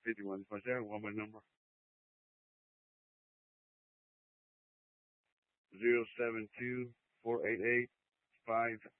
51. If I say one my number, 072-488-5333.